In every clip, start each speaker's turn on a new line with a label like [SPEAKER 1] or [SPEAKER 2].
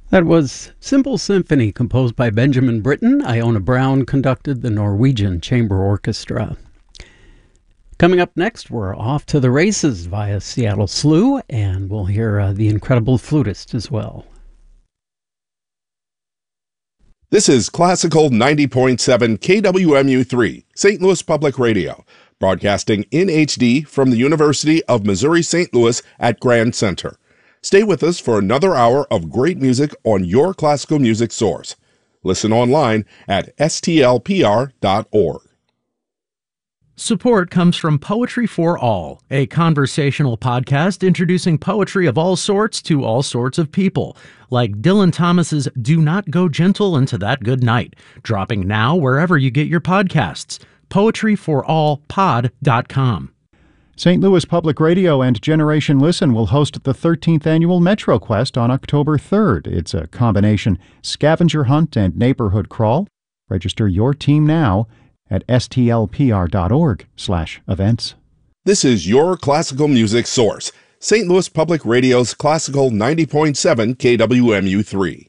[SPEAKER 1] That was Simple Symphony, composed by Benjamin Britten. Iona Brown conducted the Norwegian Chamber Orchestra. Coming up next, we're off to the races via Seattle SLU, and we'll hear the incredible flutist as well.
[SPEAKER 2] This is Classical 90.7 KWMU3, St. Louis Public Radio, broadcasting in HD from the University of Missouri-St. Louis at Grand Center. Stay with us for another hour of great music on your classical music source. Listen online at stlpr.org.
[SPEAKER 3] Support comes from Poetry for All, a conversational podcast introducing poetry of all sorts to all sorts of people, like Dylan Thomas's Do Not Go Gentle Into That Good Night, dropping now wherever you get your podcasts. poetryforallpod.com.
[SPEAKER 4] St. Louis Public Radio and Generation Listen will host the 13th annual Metro Quest on October 3rd. It's a combination scavenger hunt and neighborhood crawl. Register your team now at stlpr.org/events.
[SPEAKER 2] This is your classical music source, St. Louis Public Radio's Classical 90.7 KWMU3.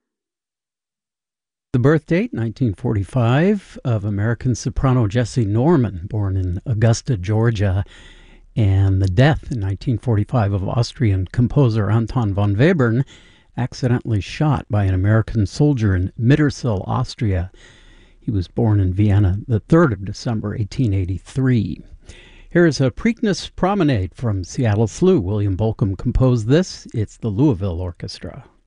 [SPEAKER 1] The birth date, 1945, of American soprano Jessie Norman, born in Augusta, Georgia, and the death in 1945 of Austrian composer Anton von Webern, accidentally shot by an American soldier in Mittersill, Austria. He was born in Vienna the 3rd of December, 1883. Here is a Preakness Promenade from Seattle SLU. William Bolcom composed this. It's the Louisville Orchestra.